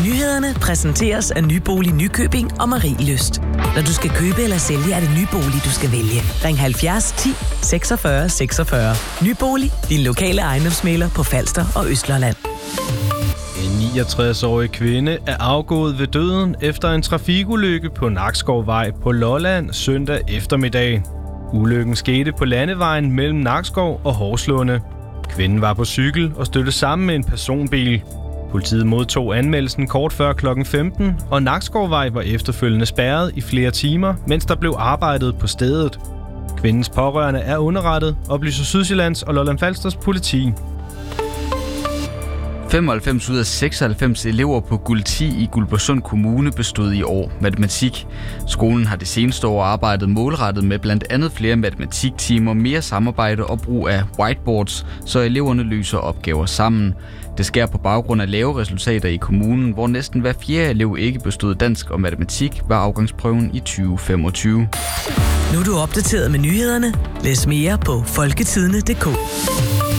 Nyhederne præsenteres af Nybolig Nykøbing og Marielyst. Når du skal købe eller sælge, er det Nybolig, du skal vælge. Ring 70 10 46 46. Nybolig, din lokale ejendomsmægler på Falster og Østlandet. En 69-årig kvinde er afgået ved døden efter en trafikulykke på Nakskovvej på Lolland søndag eftermiddag. Ulykken skete på landevejen mellem Nakskov og Horslunde. Kvinden var på cykel og stødte sammen med en personbil. Politiet modtog anmeldelsen kort før kl. 15, og Nakskovvej var efterfølgende spærret i flere timer, mens der blev arbejdet på stedet. Kvindens pårørende er underrettet, oplyser Sydsjællands og Lolland-Falsters politi. 95 ud af 96 elever på Guld 10 i Guldborgsund Kommune bestod i år matematik. Skolen har det seneste år arbejdet målrettet med blandt andet flere matematiktimer, mere samarbejde og brug af whiteboards, så eleverne løser opgaver sammen. Det sker på baggrund af lave resultater i kommunen, hvor næsten hver fjerde elev ikke bestod dansk og matematik ved afgangsprøven i 2025. Nu er du opdateret med nyhederne. Læs mere på folketidende.dk.